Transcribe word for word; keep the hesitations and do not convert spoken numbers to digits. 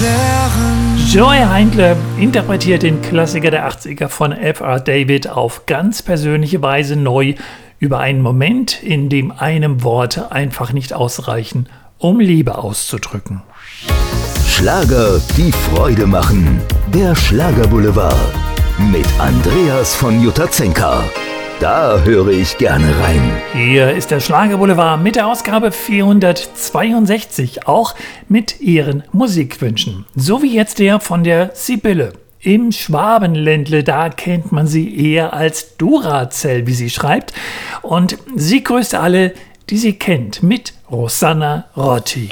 Joey Heindle interpretiert den Klassiker der achtziger von F R David auf ganz persönliche Weise neu über einen Moment, in dem einem Worte einfach nicht ausreichen, um Liebe auszudrücken. Schlager, die Freude machen. Der Schlagerboulevard mit Andreas von Jutazenka. Da höre ich gerne rein. Hier ist der Schlagerboulevard mit der Ausgabe vierhundertzweiundsechzig, auch mit Ihren Musikwünschen. So wie jetzt der von der Sibylle. Im Schwabenländle, da kennt man sie eher als Duracell, wie sie schreibt. Und sie grüßt alle, die sie kennt, mit Rosanna Rotti.